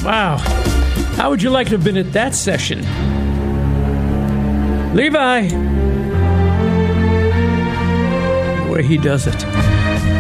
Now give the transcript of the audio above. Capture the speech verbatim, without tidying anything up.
Wow. How would you like to have been at that session? Levi. The way he does it.